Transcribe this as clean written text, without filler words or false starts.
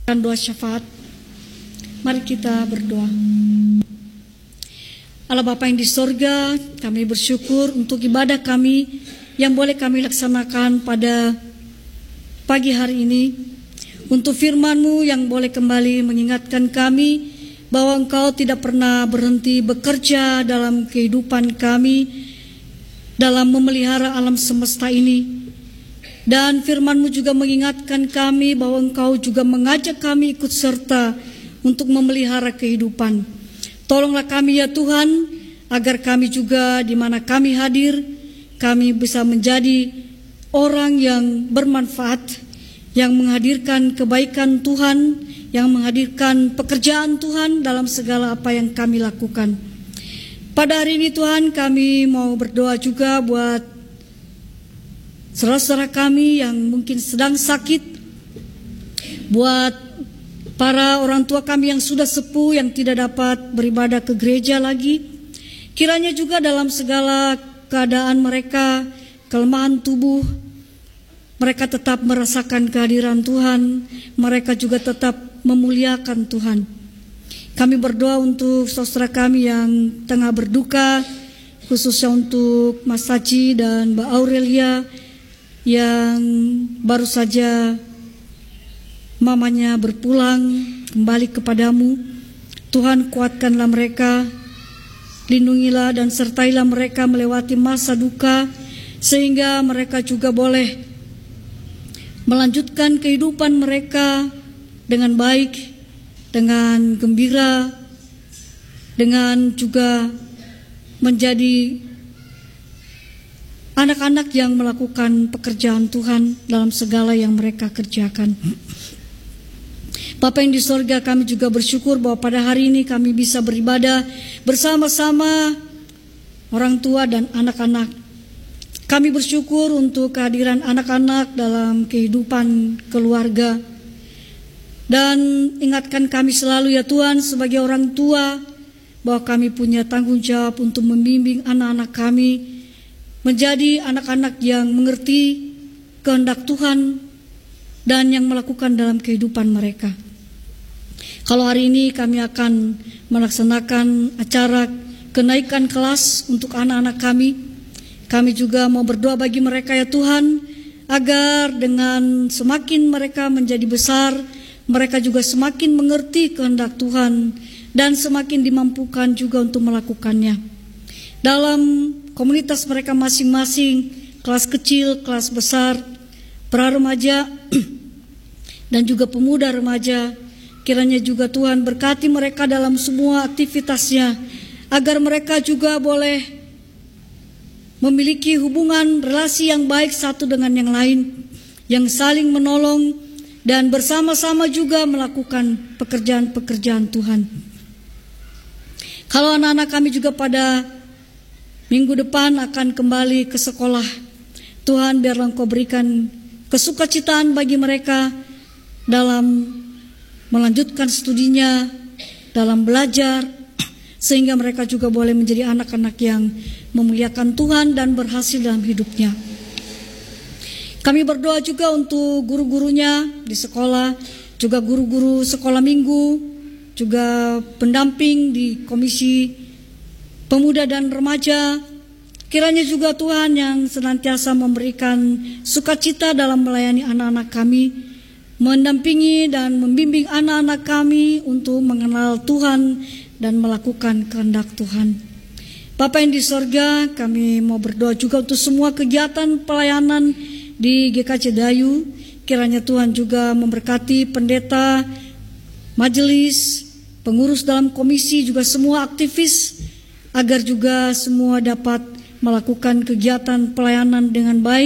Doa syafaat. Mari kita berdoa. Allah Bapa yang di sorga, kami bersyukur untuk ibadah kami yang boleh kami laksanakan pada pagi hari ini. Untuk firman-Mu yang boleh kembali mengingatkan kami bahwa Engkau tidak pernah berhenti bekerja dalam kehidupan kami, dalam memelihara alam semesta ini. Dan firman-Mu juga mengingatkan kami bahwa Engkau juga mengajak kami ikut serta untuk memelihara kehidupan. Tolonglah kami ya Tuhan, agar kami juga di mana kami hadir, kami bisa menjadi orang yang bermanfaat, yang menghadirkan kebaikan Tuhan, yang menghadirkan pekerjaan Tuhan dalam segala apa yang kami lakukan. Pada hari ini Tuhan, kami mau berdoa juga buat saudara-saudara kami yang mungkin sedang sakit, buat para orang tua kami yang sudah sepuh, yang tidak dapat beribadah ke gereja lagi. Kiranya juga dalam segala keadaan mereka, kelemahan tubuh, mereka tetap merasakan kehadiran Tuhan, mereka juga tetap memuliakan Tuhan. Kami berdoa untuk saudara kami yang tengah berduka, khususnya untuk Mas Haji dan Mbak Aurelia yang baru saja mamanya berpulang kembali kepadamu. Tuhan, kuatkanlah mereka, lindungilah dan sertailah mereka melewati masa duka, sehingga mereka juga boleh melanjutkan kehidupan mereka dengan baik, dengan gembira, dengan juga menjadi anak-anak yang melakukan pekerjaan Tuhan dalam segala yang mereka kerjakan. Bapa yang di sorga, kami juga bersyukur bahwa pada hari ini kami bisa beribadah bersama-sama orang tua dan anak-anak. Kami bersyukur untuk kehadiran anak-anak dalam kehidupan keluarga. Dan ingatkan kami selalu ya Tuhan sebagai orang tua, bahwa kami punya tanggung jawab untuk membimbing anak-anak kami menjadi anak-anak yang mengerti kehendak Tuhan dan yang melakukan dalam kehidupan mereka. Kalau hari ini kami akan melaksanakan acara kenaikan kelas untuk anak-anak kami, kami juga mau berdoa bagi mereka ya Tuhan, agar dengan semakin mereka menjadi besar, mereka juga semakin mengerti kehendak Tuhan dan semakin dimampukan juga untuk melakukannya. Dalam komunitas mereka masing-masing, kelas kecil, kelas besar, pra-remaja, dan juga pemuda remaja, kiranya juga Tuhan berkati mereka dalam semua aktivitasnya, agar mereka juga boleh memiliki hubungan relasi yang baik satu dengan yang lain, yang saling menolong, dan bersama-sama juga melakukan pekerjaan-pekerjaan Tuhan. Kalau anak-anak kami juga pada minggu depan akan kembali ke sekolah, Tuhan biarlah Engkau berikan kesukacitaan bagi mereka dalam melanjutkan studinya, dalam belajar, sehingga mereka juga boleh menjadi anak-anak yang memuliakan Tuhan dan berhasil dalam hidupnya. Kami berdoa juga untuk guru-gurunya di sekolah, juga guru-guru sekolah minggu, juga pendamping di komisi pemuda dan remaja. Kiranya juga Tuhan yang senantiasa memberikan sukacita dalam melayani anak-anak kami, mendampingi dan membimbing anak-anak kami untuk mengenal Tuhan dan melakukan kehendak Tuhan. Bapa yang di sorga, kami mau berdoa juga untuk semua kegiatan pelayanan di GKJ Dayu. Kiranya Tuhan juga memberkati pendeta, majelis, pengurus dalam komisi, juga semua aktivis, agar juga semua dapat melakukan kegiatan pelayanan dengan baik.